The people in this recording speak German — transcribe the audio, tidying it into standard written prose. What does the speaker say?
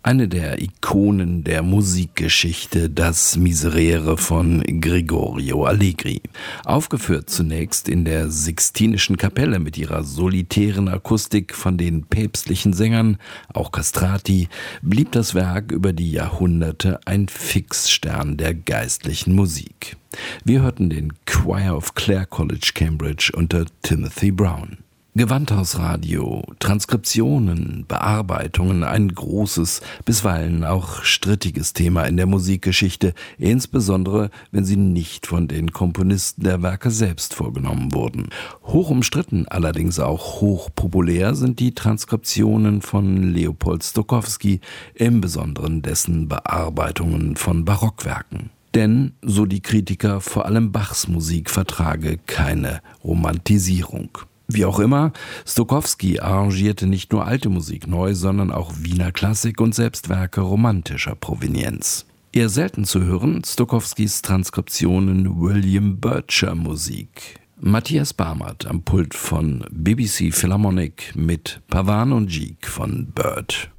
Eine der Ikonen der Musikgeschichte, das Miserere von Gregorio Allegri. Aufgeführt zunächst in der Sixtinischen Kapelle mit ihrer solitären Akustik von den päpstlichen Sängern, auch Castrati, blieb das Werk über die Jahrhunderte ein Fixstern der geistlichen Musik. Wir hörten den Choir of Clare College, Cambridge unter Timothy Brown. Gewandhausradio, Transkriptionen, Bearbeitungen, ein großes, bisweilen auch strittiges Thema in der Musikgeschichte, insbesondere wenn sie nicht von den Komponisten der Werke selbst vorgenommen wurden. Hoch umstritten, allerdings auch hochpopulär sind die Transkriptionen von Leopold Stokowski, im Besonderen dessen Bearbeitungen von Barockwerken. Denn, so die Kritiker, vor allem Bachs Musik vertrage keine Romantisierung. Wie auch immer, Stokowski arrangierte nicht nur alte Musik neu, sondern auch Wiener Klassik und selbst Werke romantischer Provenienz. Eher selten zu hören, Stokowskis Transkriptionen William Bircher Musik. Matthias Barmert am Pult von BBC Philharmonic mit Pavan und Jeek von Bird.